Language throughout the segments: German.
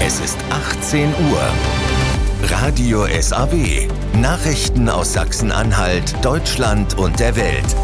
Es ist 18 Uhr. Radio SAW. Nachrichten aus Sachsen-Anhalt, Deutschland und der Welt.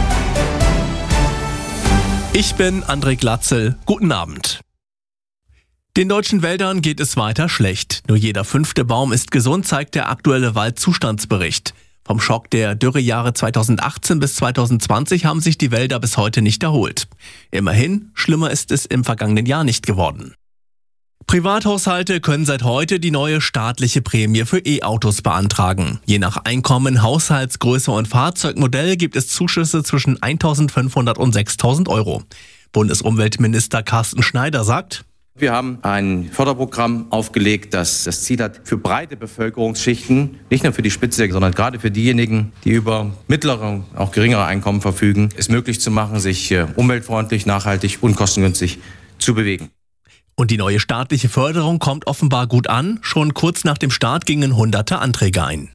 Ich bin André Glatzel. Guten Abend. Den deutschen Wäldern geht es weiter schlecht. Nur jeder 5. Baum ist gesund, zeigt der aktuelle Waldzustandsbericht. Vom Schock der Dürrejahre 2018 bis 2020 haben sich die Wälder bis heute nicht erholt. Immerhin, schlimmer ist es im vergangenen Jahr nicht geworden. Privathaushalte können seit heute die neue staatliche Prämie für E-Autos beantragen. Je nach Einkommen, Haushaltsgröße und Fahrzeugmodell gibt es Zuschüsse zwischen 1.500 und 6.000 Euro. Bundesumweltminister Carsten Schneider sagt: Wir haben ein Förderprogramm aufgelegt, das das Ziel hat, für breite Bevölkerungsschichten, nicht nur für die Spitze, sondern gerade für diejenigen, die über mittlere, auch geringere Einkommen verfügen, es möglich zu machen, sich umweltfreundlich, nachhaltig und kostengünstig zu bewegen. Und die neue staatliche Förderung kommt offenbar gut an. Schon kurz nach dem Start gingen hunderte Anträge ein.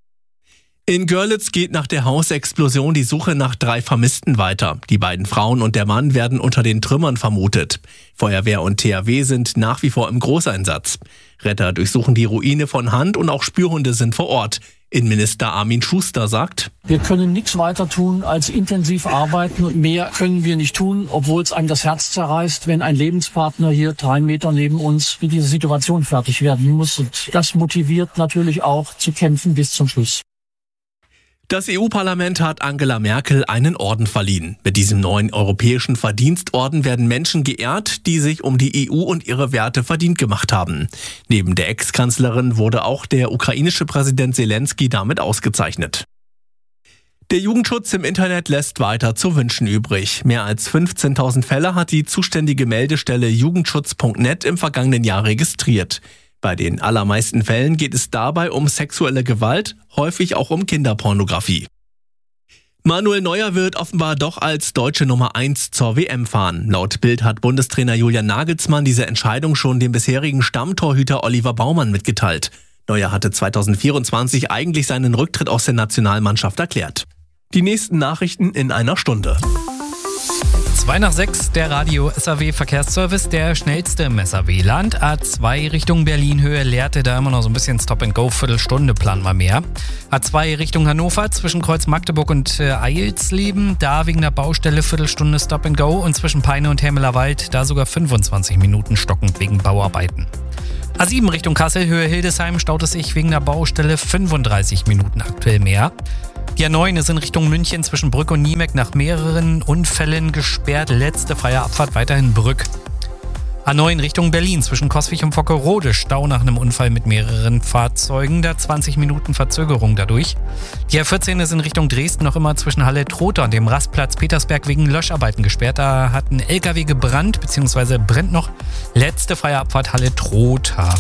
In Görlitz geht nach der Hausexplosion die Suche nach 3 Vermissten weiter. Die beiden Frauen und der Mann werden unter den Trümmern vermutet. Feuerwehr und THW sind nach wie vor im Großeinsatz. Retter durchsuchen die Ruine von Hand und auch Spürhunde sind vor Ort. Innenminister Armin Schuster sagt: Wir können nichts weiter tun als intensiv arbeiten und mehr können wir nicht tun, obwohl es einem das Herz zerreißt, wenn ein Lebenspartner hier 3 Meter neben uns mit dieser Situation fertig werden muss. Und das motiviert natürlich auch zu kämpfen bis zum Schluss. Das EU-Parlament hat Angela Merkel einen Orden verliehen. Mit diesem neuen europäischen Verdienstorden werden Menschen geehrt, die sich um die EU und ihre Werte verdient gemacht haben. Neben der Ex-Kanzlerin wurde auch der ukrainische Präsident Zelensky damit ausgezeichnet. Der Jugendschutz im Internet lässt weiter zu wünschen übrig. Mehr als 15.000 Fälle hat die zuständige Meldestelle jugendschutz.net im vergangenen Jahr registriert. Bei den allermeisten Fällen geht es dabei um sexuelle Gewalt, häufig auch um Kinderpornografie. Manuel Neuer wird offenbar doch als deutsche Nummer 1 zur WM fahren. Laut Bild hat Bundestrainer Julian Nagelsmann diese Entscheidung schon dem bisherigen Stammtorhüter Oliver Baumann mitgeteilt. Neuer hatte 2024 eigentlich seinen Rücktritt aus der Nationalmannschaft erklärt. Die nächsten Nachrichten in einer Stunde. 2 nach 6, der Radio SAW Verkehrsservice, der schnellste im SAW-Land. A2 Richtung Berlin-Höhe Lehrte, da immer noch so ein bisschen Stop-and-Go, Viertelstunde planen wir mehr. A2 Richtung Hannover, zwischen Kreuz Magdeburg und Eilsleben, da wegen der Baustelle Viertelstunde Stop-and-Go und zwischen Peine und Hermelerwald, da sogar 25 Minuten stockend wegen Bauarbeiten. A7 Richtung Kassel, Höhe Hildesheim, staut es sich wegen der Baustelle 35 Minuten aktuell mehr. Die A9 ist in Richtung München zwischen Brück und Niemek nach mehreren Unfällen gesperrt. Letzte freie Abfahrt weiterhin Brück. A9 Richtung Berlin zwischen Coswig und Vockerode. Stau nach einem Unfall mit mehreren Fahrzeugen. Da 20 Minuten Verzögerung dadurch. Die A14 ist in Richtung Dresden noch immer zwischen Halle-Trotha und dem Rastplatz Petersberg wegen Löscharbeiten gesperrt. Da hat ein LKW gebrannt bzw. brennt noch. Letzte freie Abfahrt Halle-Trotha.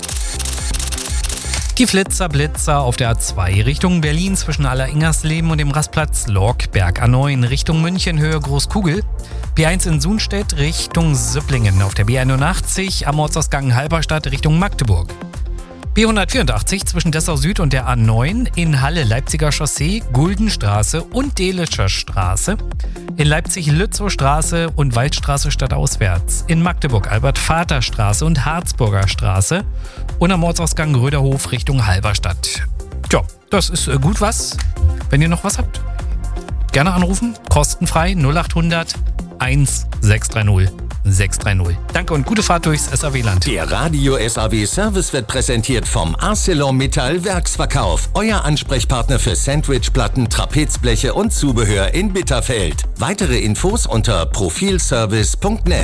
Die Flitzer-Blitzer auf der A2 Richtung Berlin zwischen Aller-Ingersleben und dem Rastplatz Lorkberg. A9 Richtung München Höhe Großkugel. B1 in Sunstedt Richtung Süpplingen. Auf der B81 am Ortsausgang Halberstadt Richtung Magdeburg. B184 zwischen Dessau Süd und der A9 in Halle Leipziger Chaussee, Guldenstraße und Delitzscher Straße. In Leipzig Lützow Straße und Waldstraße stadtauswärts. In Magdeburg Albert-Vater-Straße und Harzburger Straße. Und am Ortsausgang Röderhof Richtung Halberstadt. Tja, das ist gut was. Wenn ihr noch was habt, gerne anrufen. Kostenfrei 0800 1630 630. Danke und gute Fahrt durchs SAW-Land. Der Radio SAW Service wird präsentiert vom ArcelorMittal Werksverkauf. Euer Ansprechpartner für Sandwichplatten, Trapezbleche und Zubehör in Bitterfeld. Weitere Infos unter profilservice.net.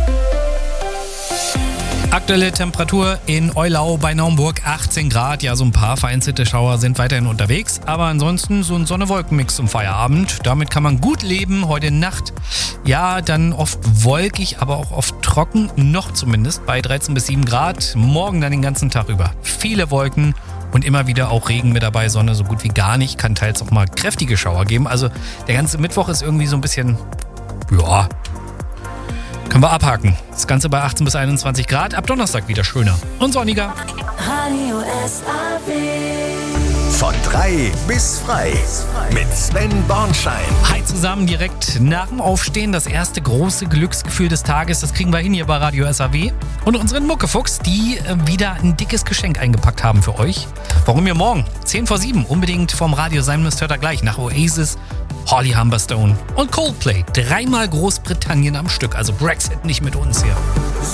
Aktuelle Temperatur in Eulau bei Naumburg 18 Grad. Ja, so ein paar vereinzelte Schauer sind weiterhin unterwegs. Aber ansonsten so ein Sonne-Wolken-Mix zum Feierabend. Damit kann man gut leben. Heute Nacht, ja, dann oft wolkig, aber auch oft trocken. Noch zumindest bei 13 bis 7 Grad. Morgen dann den ganzen Tag über. Viele Wolken und immer wieder auch Regen mit dabei. Sonne so gut wie gar nicht. Kann teils auch mal kräftige Schauer geben. Also der ganze Mittwoch ist irgendwie so ein bisschen, ja, können wir abhaken. Das Ganze bei 18 bis 21 Grad. Ab Donnerstag wieder schöner und sonniger. Radio SAW. Von 3 bis frei. Mit Sven Bornschein. Hi zusammen, direkt nach dem Aufstehen das erste große Glücksgefühl des Tages. Das kriegen wir hin hier bei Radio SAW. Und unseren Muckefuchs, die wieder ein dickes Geschenk eingepackt haben für euch. Warum ihr morgen 6:50 unbedingt vom Radio sein müsst, hört ihr gleich nach Oasis, Holly Humberstone und Coldplay. 3-mal Großbritannien am Stück, also Brexit nicht mit uns hier.